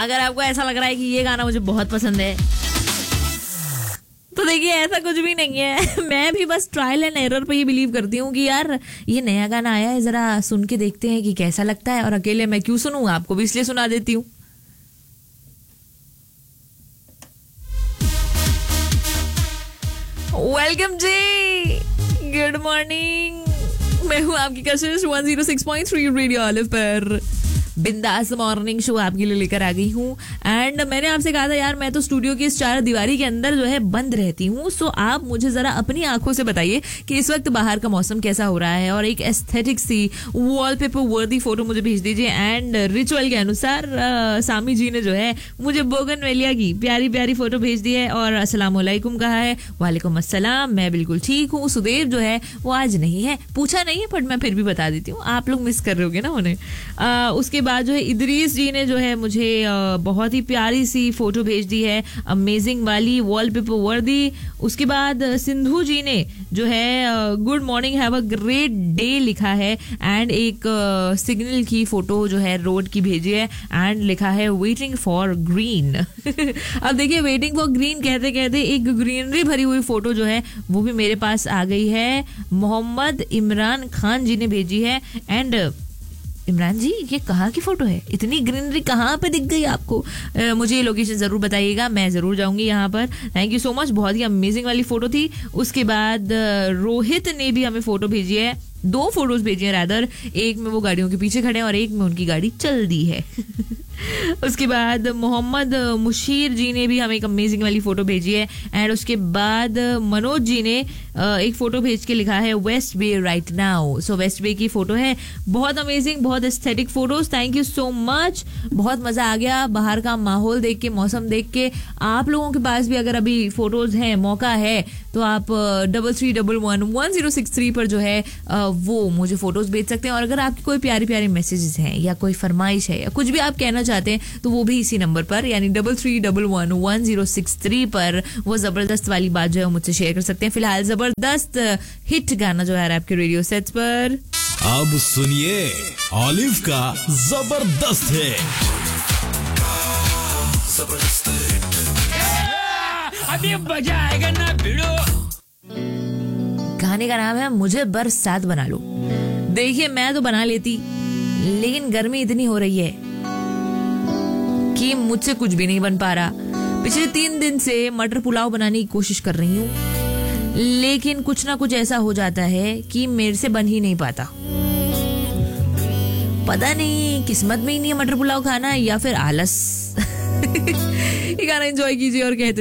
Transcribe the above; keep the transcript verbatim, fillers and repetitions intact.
अगर आपको ऐसा लग रहा है कि ये गाना मुझे बहुत पसंद है तो देखिए ऐसा कुछ भी नहीं है। मैं भी बस ट्रायल एंड एरर पे ही बिलीव करती हूँ कि यार ये नया गाना आया है, जरा सुन के देखते हैं कि कैसा लगता है, और अकेले मैं क्यों सुनूं, आपको भी इसलिए सुना देती हूँ। वेलकम जी, गुड मॉर्निंग। मैं हूँ आपकी कशिश one zero six point three radio olive पर बिंदास मॉर्निंग शो आपके लिए लेकर आ गई हूँ। एंड मैंने आपसे कहा था यार मैं तो स्टूडियो की इस चार दीवारी के अंदर जो है बंद रहती हूँ, सो आप मुझे जरा अपनी आंखों से बताइए कि इस वक्त बाहर का मौसम कैसा हो रहा है, और एक एस्थेटिक सी वॉलपेपर वर्दी फोटो मुझे भेज दीजिए। एंड रिचुअल के अनुसार आ, सामी जी ने जो है मुझे बोगनवेलिया की प्यारी प्यारी फोटो भेज दी है और अस्सलाम वालेकुम कहा है। वालेकुम अस्सलाम, मैं बिल्कुल ठीक हूँ। सुदेव जो है वो आज नहीं है, पूछा नहीं है बट मैं फिर भी बता देती हूँ, आप लोग मिस कर रहे होगे ना उन्हें। आ, उसके बाद जो है इदरीस जी ने जो है मुझे बहुत ही प्यारी सी फोटो भेज दी है, अमेजिंग वाली वॉलपेपर वर्दी। उसके बाद सिंधु जी ने जो है good morning, have a great day लिखा है, एंड एक सिग्नल की फोटो जो है रोड की भेजी है, एंड लिखा है वेटिंग फॉर ग्रीन। अब देखिए वेटिंग फॉर ग्रीन कहते कहते एक ग्रीनरी भरी हुई फोटो जो है वो भी मेरे पास आ गई है, मोहम्मद इमरान खान जी ने भेजी है। एंड इमरान जी ये कहाँ की फोटो है, इतनी ग्रीनरी कहाँ पे दिख गई आपको? आ, मुझे ये लोकेशन जरूर बताइएगा, मैं जरूर जाऊंगी यहाँ पर। थैंक यू सो मच, बहुत ही अमेजिंग वाली फोटो थी। उसके बाद रोहित ने भी हमें फोटो भेजी है, दो फोटोज भेजी है रादर, एक में वो गाड़ियों के पीछे खड़े हैं और एक में उनकी गाड़ी चल दी है। उसके बाद मोहम्मद मुशीर जी ने भी हमें एक अमेजिंग वाली फोटो भेजी है। एंड उसके बाद मनोज जी ने एक फोटो भेज के लिखा है वेस्ट बे राइट नाउ। सो वेस्ट बे की फोटो है, बहुत अमेजिंग, बहुत aesthetic photos. Thank you so much, बहुत मजा आ गया बाहर का माहौल देख के, मौसम देख के। आप लोगों के पास भी अगर अभी फोटोज हैं, मौका है, तो आप double three double one one zero six three पर जो है वो मुझे फोटोज भेज सकते हैं। और अगर आपकी कोई प्यारी प्यारी मैसेजेस हैं या कोई फरमाइश है या कुछ भी आप कहना चाहते हैं तो वो भी इसी नंबर पर यानी double three double one one zero six three पर वो जबरदस्त वाली बात जो है मुझसे शेयर कर सकते हैं। फिलहाल जबरदस्त हिट गाना जो है आपके रेडियो सेट्स पर अब सुनिए ऑलिव का जबरदस्त हिट। अभी मजा आएगा ना भिड़ो। गाने का नाम है मुझे बरसात बना लो। देखिए मैं तो बना लेती, लेकिन गर्मी इतनी हो रही है कि मुझसे कुछ भी नहीं बन पा रहा। पिछले तीन दिन से मटर पुलाव बनाने की कोशिश कर रही हूँ, लेकिन कुछ ना कुछ ऐसा हो जाता है कि मेरे से बन ही नहीं पाता। पता नहीं किस्मत में ही नहीं है मटर पुलाव खाना या फिर आलस। ये गाना एंजॉय कीजिए और कहते